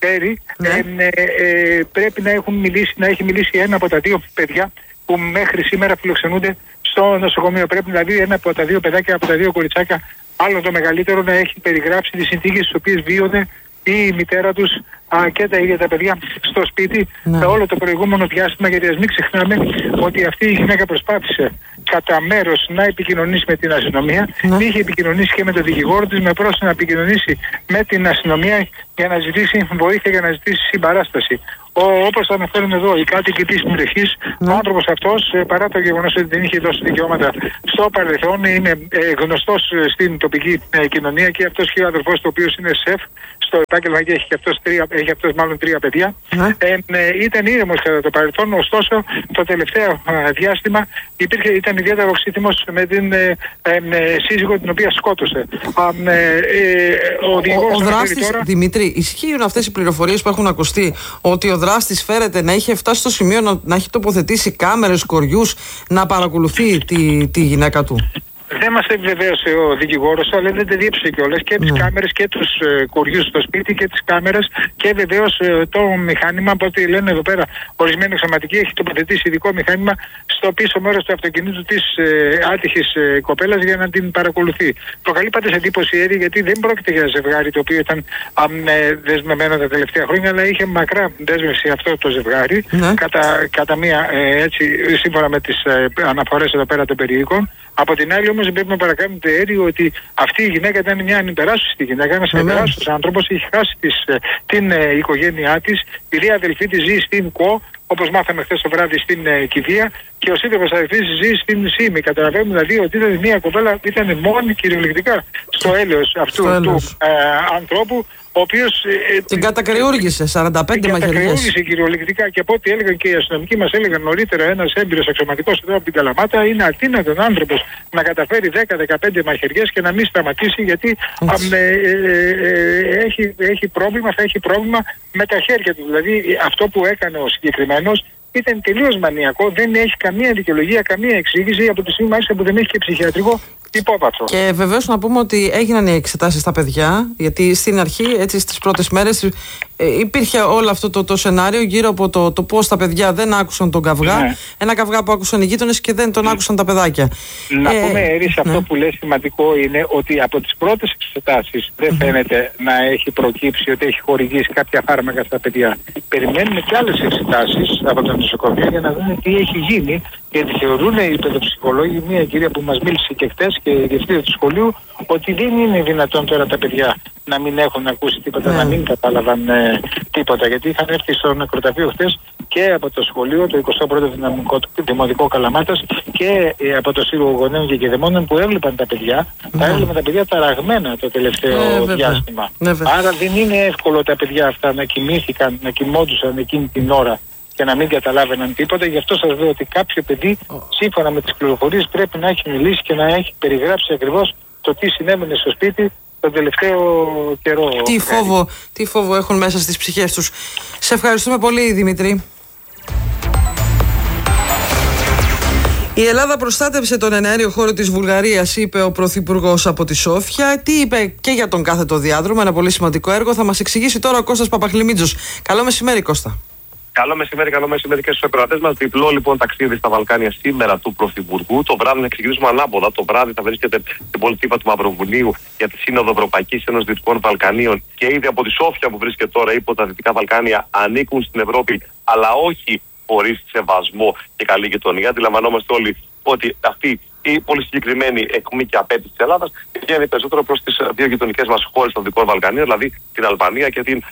πρέπει να έχει μιλήσει ένα από τα 2 παιδιά που μέχρι σήμερα φιλοξενούνται στο νοσοκομείο. Πρέπει δηλαδή ένα από τα 2 παιδάκια, από τα 2 κοριτσάκια, άλλο το μεγαλύτερο, να έχει περιγράψει τις συνθήκες στις οποίες βίωνε η μητέρα τους και τα ίδια τα παιδιά στο σπίτι σε όλο το προηγούμενο διάστημα. Γιατί ας μην ξεχνάμε ότι αυτή η γυναίκα προσπάθησε κατά μέρος να επικοινωνήσει με την αστυνομία, είχε επικοινωνήσει και με τον δικηγόρο της, με πρόσθεση να επικοινωνήσει με την αστυνομία για να ζητήσει βοήθεια, για να ζητήσει συμπαράσταση. Όπως το αναφέρουν εδώ οι κάτοικοι της περιοχής, ο άνθρωπος αυτός, παρά το γεγονός ότι δεν είχε δώσει δικαιώματα στο παρελθόν, είναι γνωστός στην τοπική κοινωνία, και αυτός και ο αδερφός του, ο οποίος είναι σεφ στο επάγγελμα και έχει αυτός μάλλον 3 παιδιά. Ήταν ήρεμος κατά το παρελθόν, ωστόσο το τελευταίο διάστημα ήταν ιδιαίτερα οξύθυμος με την σύζυγο την οποία σκότωσε. Ο δράστης, τώρα... Δημήτρη, ισχύουν αυτές οι πληροφορίες που έχουν ακουστεί, ότι ο δράστης φέρεται να είχε φτάσει στο σημείο να έχει τοποθετήσει κάμερες, κοριούς, να παρακολουθεί τη γυναίκα του? Δεν μας επιβεβαίωσε ο δικηγόρος, αλλά δεν τα διέψε κιόλας και τις κάμερες και τους κοριούς στο σπίτι και τις κάμερες, και βεβαίως το μηχάνημα, από ό,τι λένε εδώ πέρα ορισμένοι εξωματικοί, έχει τοποθετήσει ειδικό μηχάνημα στο πίσω μέρος του αυτοκινήτου της άτυχης κοπέλας για να την παρακολουθεί. Προκαλεί πάντως εντύπωση, γιατί δεν πρόκειται για ζευγάρι το οποίο ήταν δεσμευμένο τα τελευταία χρόνια, αλλά είχε μακρά δέσμευση αυτό το ζευγάρι, κατά μία σύμφωνα με τις αναφορές εδώ πέρα των περιοίκων. Από την άλλη όμως πρέπει να παρακάνουμε αέριο ότι αυτή η γυναίκα ήταν μια ανυπεράσπιστη γυναίκα, ένας ανυπεράσπιστος άνθρωπος, είχε χάσει την οικογένειά της, η δύο αδελφή της ζει στην ΚΟ, όπως μάθαμε χθες το βράδυ στην Κηδεία, και ο σύντροφος αδελφής ζει στην ΣΥΜΗ. Καταλαβαίνουμε δηλαδή ότι ήταν μια κοπέλα, ήταν μόνη κυριολεκτικά στο έλεος αυτού του ανθρώπου, ο οποίος την κατακριούργησε 45 μαχαιριές. Την κατακριούργησε κυριολεκτικά, και από ό,τι έλεγαν και οι αστυνομικοί μας έλεγαν νωρίτερα, ένας έμπειρος αξιωματικός εδώ από την Καλαμάτα, είναι αδύνατον άνθρωπος να καταφέρει 10-15 μαχαιριές και να μην σταματήσει, γιατί θα έχει πρόβλημα με τα χέρια του. Δηλαδή αυτό που έκανε ο συγκεκριμένος ήταν τελείως μανιακό, δεν έχει καμία δικαιολογία, καμία εξήγηση, από τη στιγμή μάλιστα που δεν έχει και ψυχιατρικό υπόβαθρο. Και βεβαίως να πούμε ότι έγιναν οι εξετάσεις στα παιδιά, γιατί στην αρχή, έτσι στις πρώτες μέρες, υπήρχε όλο αυτό το σενάριο γύρω από το πώς τα παιδιά δεν άκουσαν τον καυγά. Ένα καυγά που άκουσαν οι γείτονες και δεν τον άκουσαν τα παιδάκια. Να πούμε, Ερήση, αυτό που λέει σημαντικό είναι ότι από τις πρώτες εξετάσεις δεν φαίνεται να έχει προκύψει ότι έχει χορηγήσει κάποια φάρμακα στα παιδιά. Περιμένουμε και άλλες εξετάσεις από το νοσοκομείο για να δούμε τι έχει γίνει, γιατί θεωρούν οι παιδοψυχολόγοι, μια κυρία που μας μίλησε και χτες και η διευθύντρια του σχολείου, ότι δεν είναι δυνατόν τώρα τα παιδιά να μην έχουν ακούσει τίποτα, να μην κατάλαβαν τίποτα. Γιατί είχαν έρθει στο νεκροταφείο χτες και από το σχολείο, το 21ο Δημοτικό Καλαμάτας, και από το Σύλλογο Γονέων και Κηδεμόνων, που έβλεπαν τα παιδιά. Τα έβλεπαν τα παιδιά ταραγμένα το τελευταίο διάστημα. Άρα δεν είναι εύκολο τα παιδιά αυτά να κοιμήθηκαν, να κοιμόντουσαν εκείνη την ώρα και να μην καταλάβαιναν τίποτα. Γι' αυτό σας λέω ότι κάποιο παιδί, σύμφωνα με τις πληροφορίες, πρέπει να έχει μιλήσει και να έχει περιγράψει ακριβώς το τι συνέβαινε στο σπίτι τον τελευταίο καιρό. Τι φόβο έχουν μέσα στις ψυχές τους. Σε ευχαριστούμε πολύ, Δημήτρη. Η Ελλάδα προστάτευσε τον εναέριο χώρο της Βουλγαρίας, είπε ο Πρωθυπουργός από τη Σόφια. Τι είπε και για τον κάθετο διάδρομο, ένα πολύ σημαντικό έργο. Θα μας εξηγήσει τώρα ο Κώστας Παπαχλημίτζος. Καλό μεσημέρι, Κώστα. Καλό μεσημέρι και στους ακροατές μας. Διπλό λοιπόν ταξίδι στα Βαλκάνια σήμερα του Πρωθυπουργού. Το βράδυ να ξεκινήσουμε ανάποδα. Το βράδυ θα βρίσκεται στην πολιτεία του Μαυροβουνίου για τη Σύνοδο Ευρωπαϊκής Ένωσης Δυτικών Βαλκανίων, και ήδη από τη Σόφια που βρίσκεται τώρα υπό τα Δυτικά Βαλκάνια ανήκουν στην Ευρώπη, αλλά όχι χωρίς σεβασμό και καλή γειτονία. Αντιλαμβανόμαστε όλοι ότι αυτή η πολύ συγκεκριμένη εκμή και απέτηση της Ελλάδας πηγαίνει περισσότερο προς τις δύο γειτονικές μας χώρες των Δυτικών Βαλκανίων, δηλαδή την Αλβανία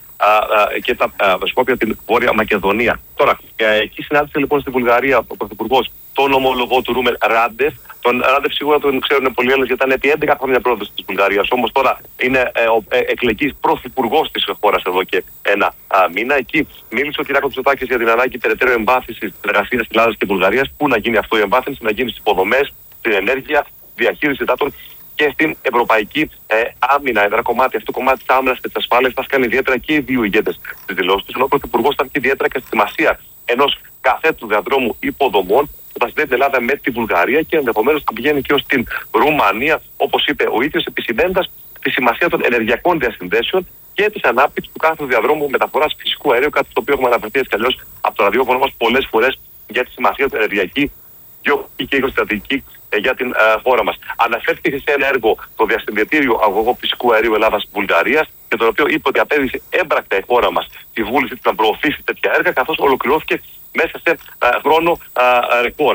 και τα Σκόπια, την Βόρεια Μακεδονία. Τώρα, εκεί συνάντησε λοιπόν στη Βουλγαρία ο Πρωθυπουργός τον ομολογό του Ρούμεν Ράντεφ. Τον Ράντεφ σίγουρα τον ξέρουν πολλοί Έλληνες γιατί ήταν επί 11 χρόνια πρόεδρος της Βουλγαρίας. Όμως τώρα είναι εκλεγής πρωθυπουργός της χώρας εδώ και ένα μήνα. Εκεί μίλησε ο κ. Μητσοτάκης για την ανάγκη περαιτέρω εμβάθυνσης συνεργασίας Ελλάδας και Βουλγαρίας. Πού να γίνει αυτό η εμβάθυνση, να γίνει στις υποδομές, στην ενέργεια, διαχείριση υδάτων και στην ευρωπαϊκή άμυνα. Ένα κομμάτι, αυτό το κομμάτι της άμυνας και της ασφάλειας, τα έκανε ιδιαίτερα και οι δύο ηγέτες της δηλώσης τους. Ενώ ο Πρωθυπουργός ήταν ιδιαίτερα και στη σημασία ενός καθέτου διαδρόμου υποδομών που θα συνδέει την Ελλάδα με τη Βουλγαρία και ενδεχομένως θα πηγαίνει και ως την Ρουμανία, όπως είπε ο ίδιος, επισημαίνοντας τη σημασία των ενεργειακών διασυνδέσεων και της ανάπτυξης του κάθε διαδρόμου μεταφοράς φυσικού αερίου, κάτι στο οποίο έχουμε αναφερθεί έτσι κι αλλιώς από το ραδιόφωνο μας πολλές φορές για τη σημασία του ενεργειακή και γεωστρατηγική για την χώρα μας. Αναφέρθηκε σε ένα έργο το διασυνδετήριο αγωγό φυσικού αερίου Ελλάδας-Βουλγαρίας, για το οποίο είπε ότι απέδειξε έμπρακτα η χώρα μας τη βούληση να προωθήσει τέτοια έργα, καθώς ολοκληρώθηκε μέσα σε χρόνο ρεκόρ.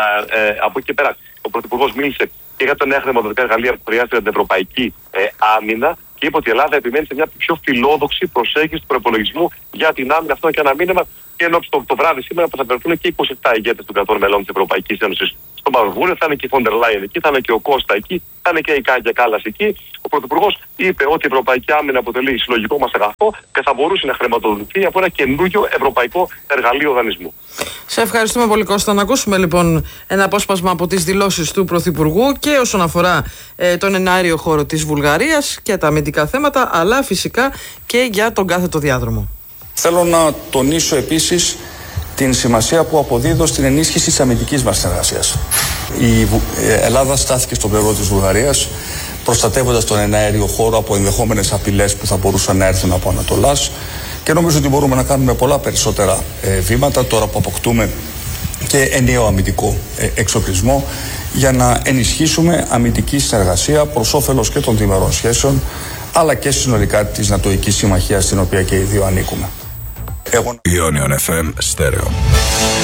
Από εκεί και πέρα, ο Πρωθυπουργός μίλησε και για τα νέα χρηματοδοτικά εργαλεία που χρειάζεται την ευρωπαϊκή άμυνα και είπε ότι η Ελλάδα επιμένει σε μια πιο φιλόδοξη προσέγγιση του προπολογισμού για την άμυνα. Αυτό είναι και ένα μήνυμα. Και ενώ το βράδυ σήμερα που θα βρεθούν και 27 ηγέτες των κρατών μελών της Ευρωπαϊκής Ένωσης στο Μαυροβούνιο, θα είναι και η Φόντερ Λάιεν εκεί, θα είναι και ο Κώστα εκεί, θα είναι και η Κάγια Κάλλας εκεί. Ο Πρωθυπουργός είπε ότι η ευρωπαϊκή άμυνα αποτελεί συλλογικό μας αγαθό και θα μπορούσε να χρηματοδοτηθεί από ένα καινούριο ευρωπαϊκό εργαλείο δανεισμού. Σε ευχαριστούμε πολύ, Κώστα. Να ακούσουμε λοιπόν ένα απόσπασμα από τις δηλώσεις του Πρωθυπουργού και όσον αφορά τον εναέριο χώρο της Βουλγαρίας και τα αμυντικά θέματα, αλλά φυσικά και για τον κάθετο διάδρομο. Θέλω να τονίσω επίσης την σημασία που αποδίδω στην ενίσχυση της αμυντικής μας συνεργασίας. Η Ελλάδα στάθηκε στο πλευρό της Βουλγαρίας, προστατεύοντας τον εναέριο χώρο από ενδεχόμενες απειλές που θα μπορούσαν να έρθουν από Ανατολάς και νομίζω ότι μπορούμε να κάνουμε πολλά περισσότερα βήματα τώρα που αποκτούμε και ενιαίο αμυντικό εξοπλισμό για να ενισχύσουμε αμυντική συνεργασία προς όφελος και των διμερών σχέσεων αλλά και συνολικά της Νατοικής Συμμαχίας στην οποία και οι δύο ανήκουμε. Ionion FM Stereo.